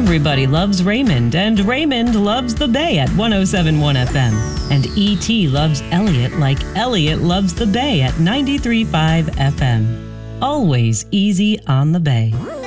Everybody loves Raymond, and Raymond loves the Bay at 107.1 FM. And E.T. loves Elliot like Elliot loves the Bay at 93.5 FM. Always easy on the Bay.